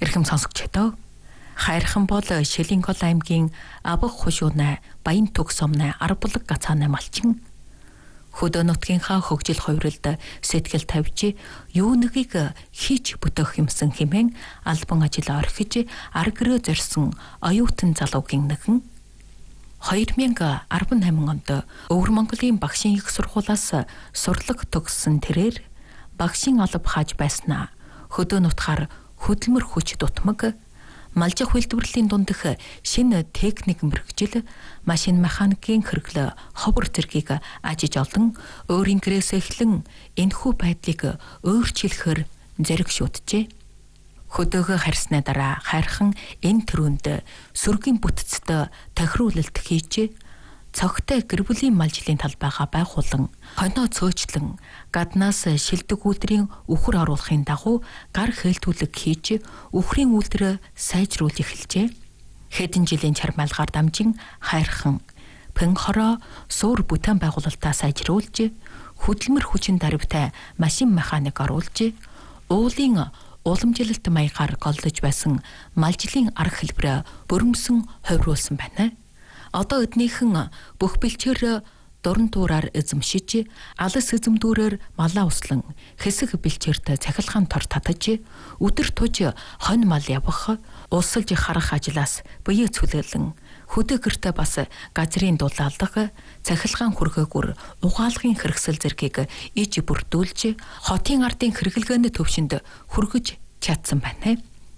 Эрхэм сонсогчдоо хайрхан бол Шилингол аймгийн Абах хушуунай Баян түг сумнай Арбулаг гацаанай малчин хөдөө нутгийнхаа хөгжил хувиралд сэтгэл тавьж юу нэгийг хийж бүтэх юмсан хэмээн албан ажил орхиж аргэрөө зорьсон оюутан залуугийн нэгэн 2018 онд Өвөр Монголын багшийн их сургуулиас сурлаг төгссөн тэрээр багшийн алба хааж байснаа хөдөө нутгаар хөдөлмөр хүч дутмаг малжих үйлдвэрлэлийн дундх шинэ техник мэрэгжил машин механикийн хэрэглээ ховор зэргийг ажиж олон өөрийн гэрээс эхлэн энэхүү байдлыг өөрчлөхөр зэрэг шүтжээ. Хөдөөгөө харьсны дараа хайрхан энэ төрөнд сүргийн бүтцэд тохируулалт хийж цогтой гэр бүлийн малжлын талбайгаа байгуулан хоноо цөөчлөн гаднаас шилдэг үйлдвэрийн үхэр оруулахын дагуу гар хэлтүүлэг хийж үхрийн үйлдвэрээ сайжруулж эхэлжээ. Хэдэн жилийн чармайлгаар дамжин хайрхан пэн хороо суур бүтээн байгуулалтаа сайжруулж хөдөлмөр хүчин дарвтай машин механик оруулж уулын уламжилалт маягаар голлож байсан малжлын арга хэлбэрээ бөрөмсөн хувируулсан байна. Одоо эднийхэн бүх бэлчээр дуран туураар эзэмшиж, алс эзэмдүүрээр малаа услан, хэсэг бэлчээрт цахилгаан тор татаж, өдөр туж хонь мал явах, улсалж харах ажлаас бие цүлгэлэн, хөдөө гэртээ бас газрын дулаалдах, цахилгаан хүргээгүр угаалгын хэрэгсэл зэргийг иж бүрдүүлж, хотын ардын хэрэглгээний төвшөнд хүргэж чадсан байна.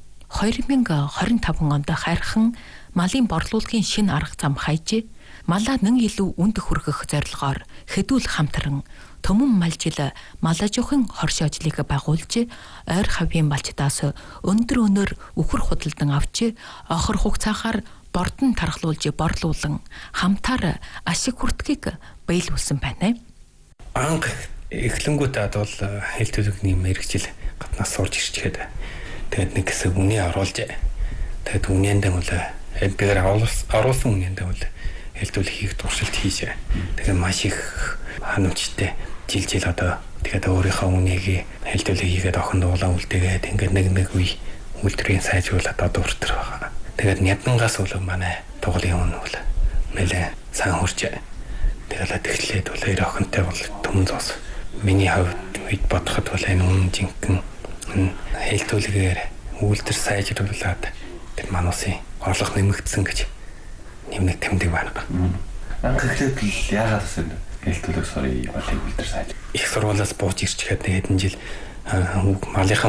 2025 онд хайрхан малын борлуулалтын шинэ арга зам хайж, малаа нэн илүү үнд хүргэх зорилгоор хэдүүл хамтран төмөн малжил малажихын хоршоожлыг байгуулж, ойр хавийн малчдаас өндөр өнөр үхэр худалдан авч, охор хугацаагаар бордон тархлуулж борлуулан хамтаар ашиг хүртгийг биелүүлсэн байна. Анх эхлэнгүүтээ бол хэл төлөвний мэрэгжил гаднаас сурж ирчихэд тэгээд нэг хэсэг үний оруулж тэгээд үнэндээ бол эдгээр оруулсан үнэндээ бол хэлтүүл хийх туршилт хийж тэгээд маш их ханамжтай жил одоо тэгээд өөрийнхөө үнийг хэлтүүл хийгээд охин дуулаа үлдээгээд ингээд нэг үе үйлдвэрийн сайжруулаад одоо хүртэр байгаа. Тэгээд нядангаас бол манай тоглоом юм бол нэлээ сайн хурж тэгээд тэгэхээр бол эр охинтой бол түмэн зоос. Миний хувьд үед бодоход бол энэ үнэн жинхэнэ хэлтүүлгээр үйлдвэр сайжруулад тэр мануусын орлого нэмэгдсэн гэж нэмэг тэмдэг байна. Анх эхлээд л яагаад гэсэн хэлтүүлэг сорын малын үйлдвэр сайж их сургуулиас бууж ирчихэд хэдэн жил малынхаа